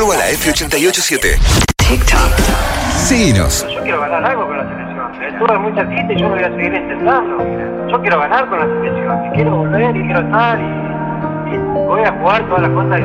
La F887. TikTok. Síguenos. Yo quiero ganar algo con la selección. Estuve muy cerquita y yo lo voy a seguir intentando. Yo quiero ganar con la selección. Y quiero volver y quiero estar y voy a jugar todas las cosas